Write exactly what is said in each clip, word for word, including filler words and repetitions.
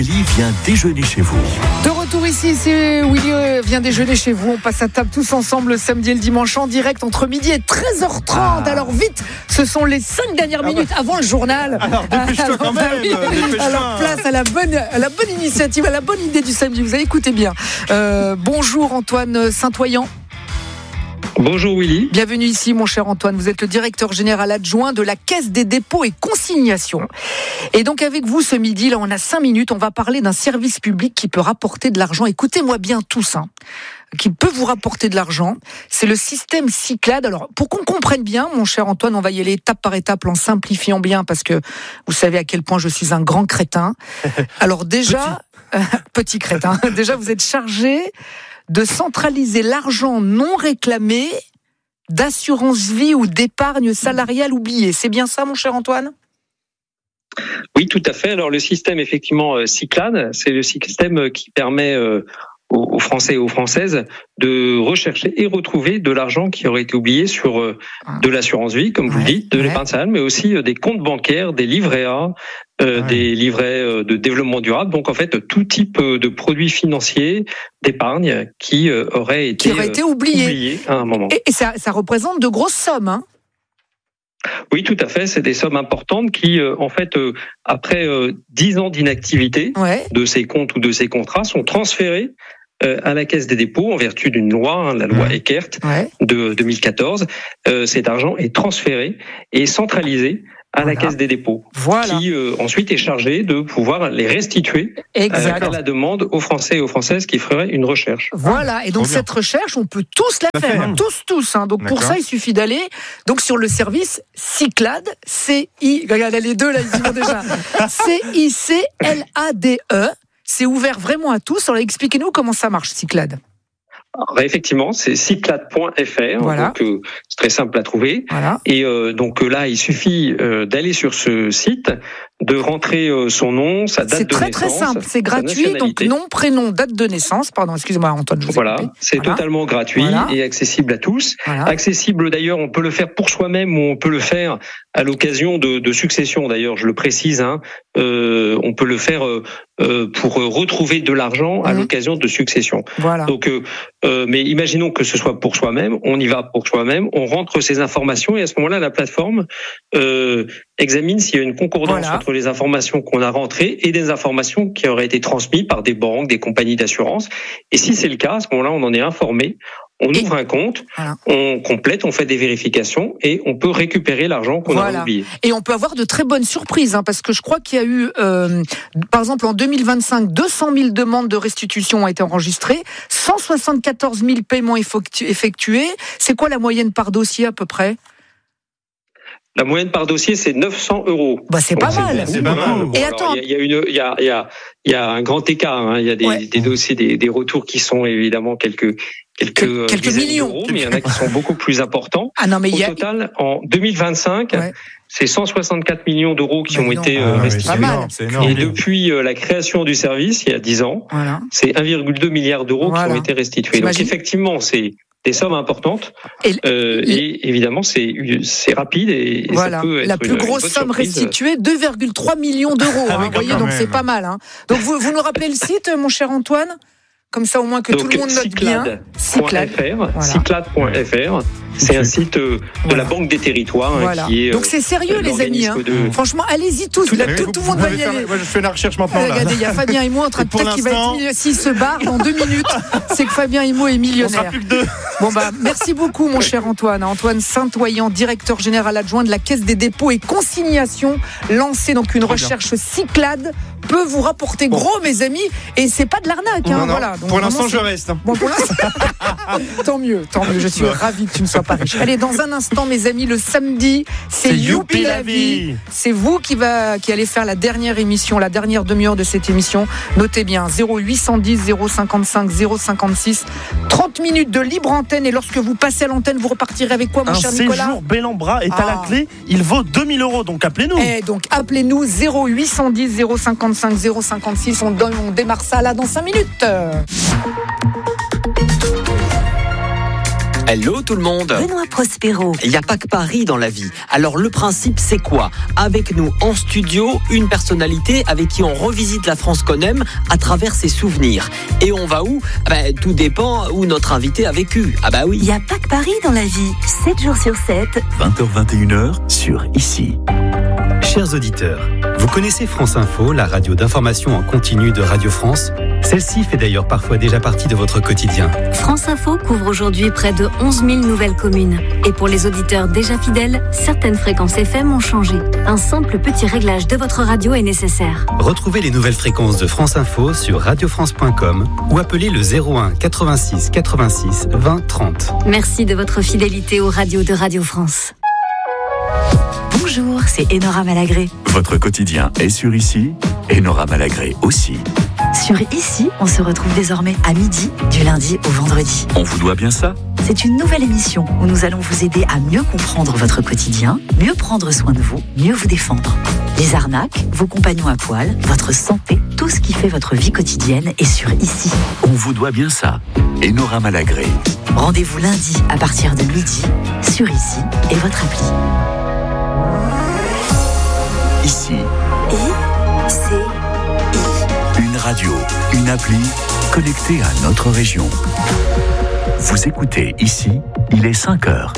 Willy vient déjeuner chez vous. De retour ici, c'est Willy vient déjeuner chez vous. On passe à table tous ensemble le samedi et le dimanche en direct entre midi et treize heures trente. Ah. Alors vite, ce sont les cinq dernières minutes ah bah. avant le journal. Alors dépêche-toi alors, quand même. Oui. Dépêche-toi. Alors place à la bonne, à la bonne initiative, à la bonne idée du samedi. Vous avez écouté bien. Euh, bonjour Antoine Saint-Oyen. Bonjour Willy. Bienvenue ici mon cher Antoine, vous êtes le directeur général adjoint de la Caisse des dépôts et consignations. Et donc avec vous ce midi, là on a cinq minutes, on va parler d'un service public qui peut rapporter de l'argent. Écoutez-moi bien tous, hein, qui peut vous rapporter de l'argent. C'est le système Cyclade. Alors pour qu'on comprenne bien mon cher Antoine, on va y aller étape par étape en simplifiant bien parce que vous savez à quel point je suis un grand crétin. Alors déjà, petit, euh, petit crétin, déjà vous êtes chargé de centraliser l'argent non réclamé d'assurance vie ou d'épargne salariale oubliée. C'est bien ça, mon cher Antoine ? Oui, tout à fait. Alors, le système, effectivement, euh, Cyclade, c'est le système qui permet euh, aux Français et aux Françaises de rechercher et retrouver de l'argent qui aurait été oublié sur euh, de l'assurance vie, comme ouais, vous le dites, de ouais. l'épargne salariale, mais aussi euh, des comptes bancaires, des livrets A, Euh, ouais. des livrets euh, de développement durable, donc en fait tout type euh, de produits financiers d'épargne qui euh, auraient été, qui aurait été oubliés. oubliés à un moment. Et, et ça, ça représente de grosses sommes, hein ? Oui, tout à fait. C'est des sommes importantes qui, euh, en fait, euh, après dix euh, ans d'inactivité ouais. de ces comptes ou de ces contrats, sont transférés euh, à la Caisse des dépôts en vertu d'une loi, hein, la loi ouais. Eckert ouais. de deux mille quatorze. Euh, cet argent est transféré et centralisé à voilà. la Caisse des dépôts, voilà. qui euh, ensuite est chargée de pouvoir les restituer euh, à la demande aux Français et aux Françaises qui feraient une recherche. Voilà, et donc cette recherche, on peut tous la faire, faire. Hein, tous, tous. Hein. Donc D'accord. pour ça, il suffit d'aller donc sur le service Cyclade, C I, regardez les deux là, ils y vont déjà, C I C L A D E. C'est ouvert vraiment à tous. Alors expliquez-nous comment ça marche, Cyclade. Alors, effectivement, c'est cyclade point f r, voilà. donc euh, c'est très simple à trouver. Voilà. Et euh, donc là, il suffit euh, d'aller sur ce site, de rentrer euh, son nom, sa date de naissance. C'est très très simple, c'est gratuit, donc nom, prénom, date de naissance. Pardon, excusez-moi Antoine, je vous ai Voilà, coupé. c'est voilà. totalement gratuit voilà. et accessible à tous. Voilà. Accessible d'ailleurs, on peut le faire pour soi-même ou on peut le faire à l'occasion de, de succession. D'ailleurs, je le précise, hein, euh, on peut le faire euh, pour retrouver de l'argent à mmh. l'occasion de succession. Voilà. Donc euh, Euh, mais imaginons que ce soit pour soi-même, on y va pour soi-même, on rentre ces informations et à ce moment-là, la plateforme euh, examine s'il y a une concordance voilà. entre les informations qu'on a rentrées et des informations qui auraient été transmises par des banques, des compagnies d'assurance. Et si c'est le cas, à ce moment-là, on en est informé. On ouvre un compte, voilà. on complète, on fait des vérifications et on peut récupérer l'argent qu'on voilà. a oublié. Et on peut avoir de très bonnes surprises, hein, parce que je crois qu'il y a eu, euh, par exemple en deux mille vingt-cinq, deux cent mille demandes de restitution ont été enregistrées, cent soixante-quatorze mille paiements effectués. C'est quoi la moyenne par dossier à peu près ? La moyenne par dossier, c'est neuf cents euros. Bah, c'est, pas, c'est, mal. c'est, c'est pas mal. Et Alors, attends. Il y a, y a une, il y a, il y a, il y a un grand écart, hein. Il y a des, ouais. des dossiers, des, des retours qui sont évidemment quelques, quelques, quelques millions d'euros, mais il y en a qui sont beaucoup plus importants. Ah non, mais Au il y a... total, en deux mille vingt-cinq, ouais. c'est cent soixante-quatre millions d'euros qui bah, ont non. été ah, restitués. Ouais, c'est énorme. Et depuis euh, la création du service, il y a dix ans, voilà. c'est un virgule deux milliard d'euros voilà. qui ont été restitués. T'imagines? Donc effectivement, c'est des sommes importantes et, euh, et, et évidemment c'est c'est rapide et, et voilà. ça peut être la plus une, grosse une somme surprise. Restituée, deux virgule trois millions d'euros. Hein, vous voyez, donc c'est pas mal. Hein. Donc vous, vous nous rappelez le site, mon cher Antoine ? Comme ça au moins que donc, tout le monde note bien. Cyclade point f r, c'est un site de voilà. la Banque des Territoires voilà. hein, qui est. Donc c'est sérieux euh, les amis. Hein. De... Franchement, allez-y tous. Tout, là, tout, tout le monde va y aller. Moi je fais la recherche maintenant. Là. Regardez, il y a Fabien Immo en train de peut-être qu'il va être millionnaire. S'il se barre dans deux minutes, c'est que Fabien Immo est millionnaire. On sera plus que deux. Bon bah merci beaucoup mon cher Antoine. Antoine Saint-Oyen, directeur général adjoint de la Caisse des dépôts et consignations, lancé donc une Très recherche bien. Cyclade peut vous rapporter bon. gros mes amis et c'est pas de l'arnaque. Hein, non, non. Voilà. Donc, pour l'instant je reste. Bon, pour l'instant... tant mieux, tant mieux. Je suis ravi que tu ne sois pas riche. Allez, dans un instant, mes amis, le samedi, c'est, c'est Youpi la vie. C'est vous qui va, qui allez faire la dernière émission, la dernière demi-heure de cette émission. Notez bien, zéro huit cent dix, zéro cinquante-cinq, zéro cinquante-six. trente minutes de libre antenne et lorsque vous passez à l'antenne, vous repartirez avec quoi, mon un cher Nicolas ? Un séjour Bellambra est ah. à la clé. Il vaut deux mille euros, donc appelez-nous. Et donc appelez-nous zéro huit cent dix, zéro cinquante-cinq, zéro cinquante-six. On, donne, on démarre ça là dans cinq minutes. Hello tout le monde. Benoît Prospero. Il n'y a pas que Paris dans la vie. Alors le principe c'est quoi ? Avec nous en studio, une personnalité avec qui on revisite la France qu'on aime à travers ses souvenirs. Et on va où ? Ben, tout dépend où notre invité a vécu. Ah bah oui. Il n'y a pas que Paris dans la vie. sept jours sur sept. vingt heures vingt et une heures sur Ici. Chers auditeurs, vous connaissez France Info, la radio d'information en continu de Radio France ? Celle-ci fait d'ailleurs parfois déjà partie de votre quotidien. France Info couvre aujourd'hui près de onze mille nouvelles communes. Et pour les auditeurs déjà fidèles, certaines fréquences F M ont changé. Un simple petit réglage de votre radio est nécessaire. Retrouvez les nouvelles fréquences de France Info sur radio france point com ou appelez le zéro un quatre-vingt-six quatre-vingt-six vingt trente. Merci de votre fidélité aux radios de Radio France. Bonjour, c'est Enora Malagré. Votre quotidien est sur Ici, Enora Malagré aussi. Sur Ici, on se retrouve désormais à midi, du lundi au vendredi. On vous doit bien ça ? C'est une nouvelle émission où nous allons vous aider à mieux comprendre votre quotidien, mieux prendre soin de vous, mieux vous défendre. Les arnaques, vos compagnons à poil, votre santé, tout ce qui fait votre vie quotidienne est sur Ici. On vous doit bien ça, Enora Malagré. Rendez-vous lundi à partir de midi sur Ici et votre appli. Ici. I, C, I. Une radio, une appli connectée à notre région. Vous écoutez Ici, il est cinq heures.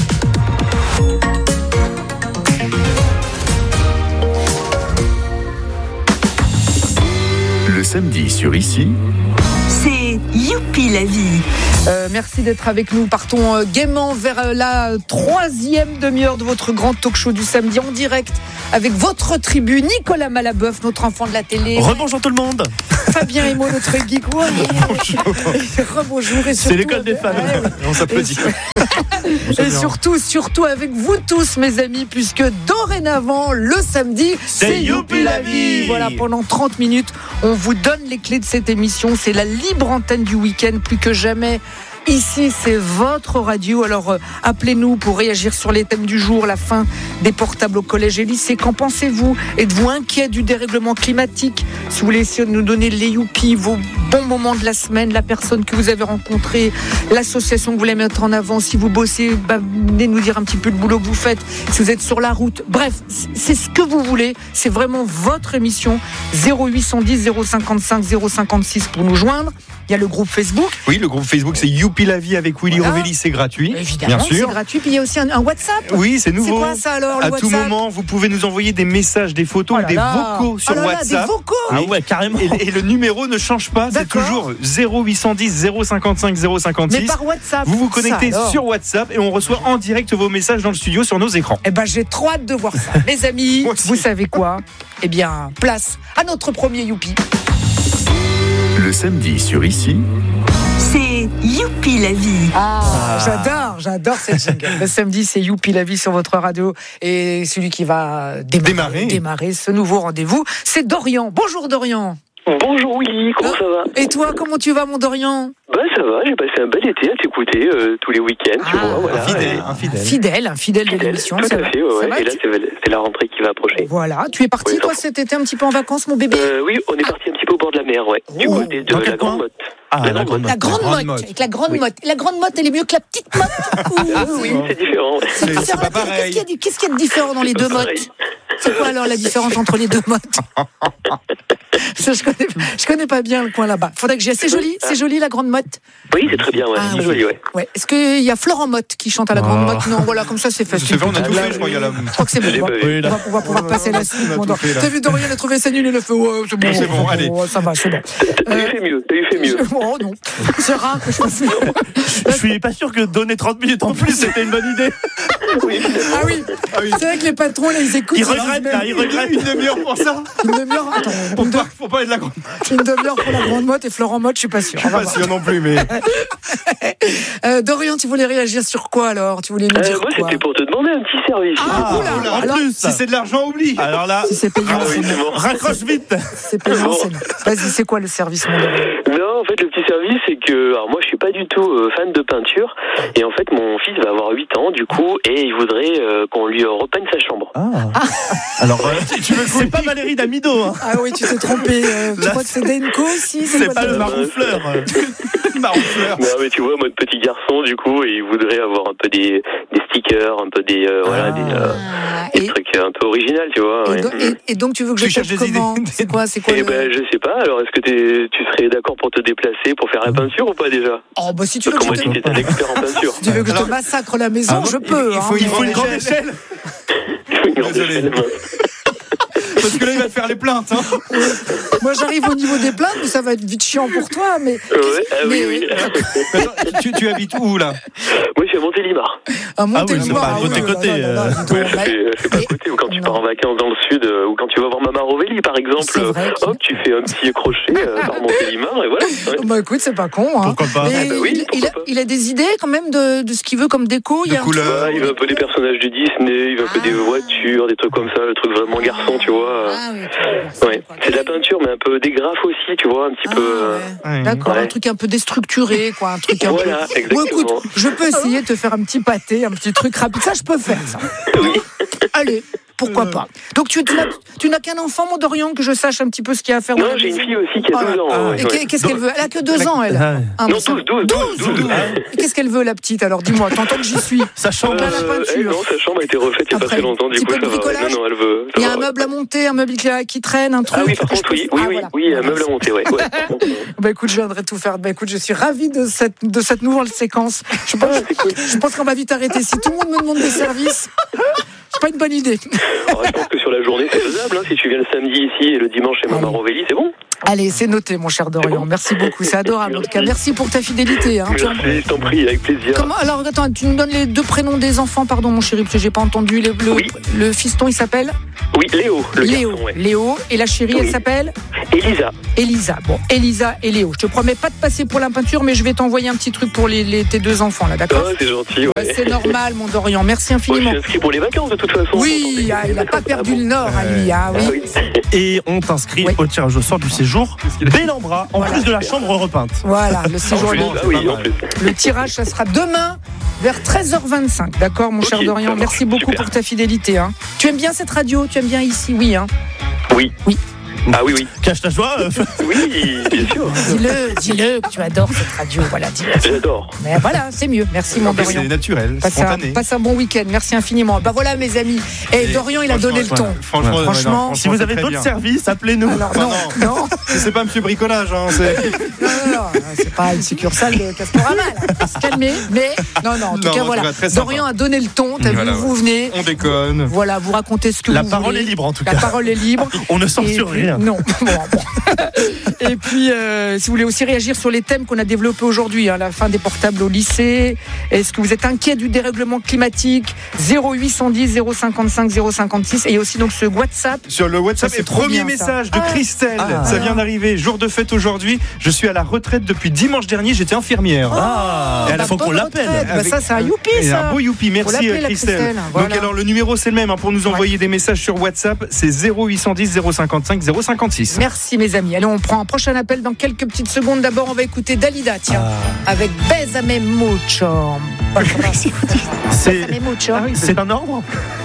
Le samedi sur Ici, c'est Youpi la vie. Euh, merci d'être avec nous. Partons euh, gaiement vers euh, la troisième demi-heure de votre grand talk show du samedi en direct avec votre tribu, Nicolas Malaboeuf, notre enfant de la télé. Rebonjour tout le monde. Fabien Emo, notre geek. Ouais, rebonjour. Et surtout, c'est l'école des fans. Ouais, ouais. On s'applaudit. Et surtout, surtout avec vous tous, mes amis, puisque dorénavant, le samedi, c'est, c'est Youpi la vie. Voilà, pendant trente minutes, on vous donne les clés de cette émission. C'est la libre antenne du week-end, plus que jamais. Ici, c'est votre radio. Alors, euh, appelez-nous pour réagir sur les thèmes du jour, la fin des portables au collège et lycée. Qu'en pensez-vous ? Êtes-vous inquiet du dérèglement climatique ? Si vous voulez essayer de nous donner les youpi, vos bons moments de la semaine, la personne que vous avez rencontrée, l'association que vous voulez mettre en avant. Si vous bossez, bah, venez nous dire un petit peu le boulot que vous faites. Si vous êtes sur la route, bref, c'est ce que vous voulez. C'est vraiment votre émission. zéro huit cent dix zéro cinquante-cinq zéro cinquante-six pour nous joindre. Il y a le groupe Facebook. Oui, le groupe Facebook, c'est Youpi la vie avec Willy voilà. Rovelli, c'est gratuit. Évidemment, bien sûr. C'est gratuit. Puis il y a aussi un, un WhatsApp. Oui, c'est nouveau. C'est quoi ça alors, le À WhatsApp ? tout moment, vous pouvez nous envoyer des messages, des photos, oh des là. vocaux sur oh là là, WhatsApp. Des vocaux. Ah ouais, carrément. Et, et le numéro ne change pas, D'accord. c'est toujours zéro huit cent dix zéro cinquante-cinq zéro cinquante-six. Mais par WhatsApp. Vous vous connectez ça, sur WhatsApp et on reçoit en direct vos messages dans le studio sur nos écrans. Eh ben, j'ai trop hâte de voir ça. Les amis, vous savez quoi ? Eh bien, place à notre premier Youpi. le samedi sur Ici, c'est Youpi la vie. Ah, ah, j'adore, j'adore cette jingle. Le samedi, c'est Youpi la vie sur votre radio. Et celui qui va démarrer, démarrer. démarrer ce nouveau rendez-vous, c'est Dorian. Bonjour Dorian. Bonjour Willy, comment ça va ? Et toi, comment tu vas mon Dorian ? Bah ça va, j'ai passé un bel été à t'écouter euh, tous les week-ends, ah, tu vois. Voilà. Un fidèle, et... un fidèle. Fidèle, un fidèle, fidèle de l'émission. Tout à fait, ouais, ouais. Vrai, Et là, tu... c'est, c'est la rentrée qui va approcher. Voilà, tu es parti oui, toi cet été un petit peu en vacances, mon bébé ? euh, Oui, on est parti un petit peu au bord de la mer, ouais. Du Oh, côté de la Grande Motte. Ah, la, la, grande la grande motte, motte, avec la grande oui. motte. La grande motte, elle est mieux que la petite motte. Ah oui, c'est différent. Ouais. C'est, c'est, c'est pas pareil. Qu'est-ce qu'il, y a, qu'est-ce qu'il y a de différent dans les deux mottes ? C'est quoi alors la différence entre les deux mottes ? Ça, je connais, je connais pas bien le coin là-bas. Faudrait que j'y aille. C'est joli, c'est joli la grande motte. Oui, c'est très bien, ouais. Ah, c'est oui. joli, ouais. ouais. Est-ce qu'il y a Florent Motte qui chante à la grande oh. motte ? Non, voilà, comme ça c'est fait. C'est fait, on a tout fait, je crois. Il y a la... Je crois que c'est bon. On va, oui, on va, on va pouvoir passer la suite. T'as vu Dorian a trouvé ça nul, il a fait ouais, c'est bon. C'est bon, allez. Oh, ça va, c'est bon. T'as eu fait mieux, t'as eu fait mieux. Oh non, c'est rare que je fasse mieux. Je suis pas sûr que donner trente minutes en plus c'était une bonne idée. Oui, ah oui, ah oui. C'est vrai que les patrons là ils écoutent. Ils regrettent là, ils regrettent. Une demi-heure pour ça. Une demi-heure, attends. Pour pas, faut pas être la grande. Une demi-heure pour la grande motte et Florent Motte, je suis pas sûr. Je suis pas sûr non plus, mais. euh, Dorian, tu voulais réagir sur quoi alors ? Tu voulais nous dire euh, moi, quoi ? C'était pour te demander un petit service. Ah, ah oula, oula, en alors, plus, si c'est de l'argent, oublie. Alors là, si c'est payant, ah, oui, c'est bon. raccroche vite. C'est payant, c'est bon. Vas-y, c'est quoi le service, mon Dorian ? Non, en fait, le petit service, c'est que, alors moi, je suis pas du tout euh, fan de peinture, et en fait, mon fils va avoir huit ans, du coup, et il voudrait euh, qu'on lui euh, repeigne sa chambre. Ah. ah. Alors, euh, tu veux c'est pas Valérie Damido, hein. Ah oui, tu t'es trompé. Euh, tu crois que c'est Denko aussi? C'est, c'est pas le Maroufleur. Maroufleur. Non, mais tu vois, moi, petit garçon, du coup, et il voudrait avoir un peu des, des stickers, un peu des, euh, ah. voilà, des, euh, et... des trucs un peu originaux, tu vois. Et, ouais. donc, et, et donc, tu veux que je cherche comment? C'est quoi, c'est quoi Eh le... ben, je sais pas. Alors, est-ce que t'es, tu serais d'accord pour te déplacer pour faire la peinture ou pas déjà? Oh, bah si tu veux Parce que je je te... t'es un expert en peinture. Si tu veux que je te massacre la maison, ah, je peux. Il faut, hein, il faut une grande échelle. Il faut une grande échelle. Parce que là, il va te faire les plaintes. Hein. Moi, j'arrive au niveau des plaintes, mais ça va être vite chiant pour toi. Mais, ouais, ah, mais... oui, oui. Attends, tu, tu habites où, là? Moi, je suis à Montélimar. À Montélimar, ah oui, c'est pas à côté. Ouais, je fais, je fais pas à côté. Ou quand tu pars en vacances dans le sud, euh, ou quand tu vas voir Mama Rovelli, par exemple, euh, hop, tu fais un petit crochet euh, par Montélimar, et voilà. Ouais. Bah écoute, c'est pas con. Hein. Pourquoi pas? Ah, bah oui, il, il, a, il a des idées quand même de, de ce qu'il veut comme déco. De il y a couleurs. Ouais, il veut un peu des personnages du Disney, il veut un peu ah. des voitures, des trucs comme ça, le truc vraiment garçon, tu vois. Ah oui, ouais. C'est de la peinture, mais un peu des graphes aussi, tu vois, un petit ah, peu. Ouais. D'accord, ouais. Un truc un peu déstructuré, quoi, un truc un voilà, peu. Exactement. Bon, écoute, je peux essayer de te faire un petit pâté, un petit truc rapide. Ça, je peux faire ça. Oui. Allez. Pourquoi pas? Donc tu, tu, n'as, tu n'as qu'un enfant, mon Dorian, que je sache un petit peu ce qu'il y a à faire. Non, j'ai une fille aussi qui a douze ans. Ah, et ouais. Qu'est-ce qu'elle veut? Elle a que deux ans, elle. Ah, non, douze, douze, douze, douze. Et qu'est-ce qu'elle veut, la petite? Alors dis-moi, t'entends que j'y suis. Sa chambre, euh, la peinture. Elle, non, sa chambre a été refaite il n'y a pas très longtemps, du coup, ça va. Ouais. Non, non, elle veut. Il y a un meuble à monter, un meuble qui traîne, un truc. Ah oui, par contre, oui, oui, oui, oui, un meuble à monter, ouais. Bah écoute, je viendrai tout faire. Bah écoute, je suis ravie de cette, de cette nouvelle séquence. Je pense, je pense qu'on va vite arrêter. Si tout le monde me demande des services, c'est pas une bonne idée. Alors, je pense que sur la journée, c'est faisable. Hein. Si tu viens le samedi ici et le dimanche chez Maman Rovelli, c'est bon. Allez, c'est noté, mon cher Dorian. Bon. Merci beaucoup, c'est adorable. En tout cas, merci pour ta fidélité. Hein. Merci, je t'en prie, avec plaisir. Comment, alors, attends, tu nous donnes les deux prénoms des enfants, pardon, mon chéri, parce que j'ai pas entendu. Le, le, oui. le fiston, il s'appelle Oui, Léo. Le Léo. garçon, ouais. Léo. Et la chérie, oui. Elle s'appelle Elisa. Elisa. Bon, Elisa et Léo. Je te promets pas de passer pour la peinture, mais je vais t'envoyer un petit truc pour les, les, tes deux enfants, là, d'accord? Ah, c'est gentil, ouais. C'est normal, mon Dorian. Merci infiniment. Moi, je suis inscrit pour les vacances, de toute façon. Oui, ah, il n'a pas perdu ah bon. le nord, à lui. Ah, oui. Ah, oui. Et on t'inscrit oui. au tirage au sort du séjour Bellambra, en voilà. plus de la chambre repeinte. Voilà, le séjour. Plus, ah oui, en plus. Le tirage, ça sera demain vers treize heures vingt-cinq. D'accord, mon okay, cher Dorian. Merci beaucoup super. Pour ta fidélité. Hein. Tu aimes bien cette radio? Tu aimes bien ici? Oui. Hein. Oui. Oui. Ah oui, oui. Cache ta joie. Euh... Oui, bien sûr. Dis-le, dis-le que tu adores cette radio. Voilà, dis-le. J'adore. Mais voilà, c'est mieux. Merci, mon Dorian. C'est naturel, passe spontané. Un, passe un bon week-end. Merci infiniment. Bah voilà, mes amis. Et, Et Dorian, il a donné le ton. Ouais. Franchement, ouais. franchement, non, si vous avez d'autres bien. services, appelez-nous. Alors, non, non. non. C'est pas Monsieur Bricolage. Hein, c'est... Non, non, non. C'est pas une succursale de Castorama. Là. Se calmer. Mais non, non. En tout non, cas, voilà. Dorian a donné le ton. T'as voilà, vu, vous venez. On déconne. Voilà, vous racontez ce que La vous parole voulez. est libre, en tout cas. La parole est libre. On ne censure rien. Non. Bon, bon. Et puis, euh, si vous voulez aussi réagir sur les thèmes qu'on a développés aujourd'hui, hein, la fin des portables au lycée, est-ce que vous êtes inquiet du dérèglement climatique? Zéro huit cent dix zéro cinquante-cinq zéro cinquante-six. Et aussi donc ce WhatsApp. Sur le WhatsApp, ça, et premier bien, message ça. de Christelle. Ah, ça vient d'arriver, jour de fête aujourd'hui. Je suis à la retraite depuis dimanche dernier, j'étais infirmière. Ah, il bah, faut qu'on l'appelle. Bah, ça, c'est un youpi, ça. Un beau youpi, merci Christelle. Christelle. Voilà. Donc, alors, le numéro, c'est le même hein, pour nous envoyer ouais. des messages sur WhatsApp. C'est zéro huit cent dix zéro cinquante-cinq zéro cinquante-six. Merci, mes amis. Allez, on prend un prochain appel dans quelques petites secondes. D'abord, on va écouter Dalida, tiens, ah. avec Bésame mucho. C'est, Bésame mucho. Ah oui, c'est un ordre.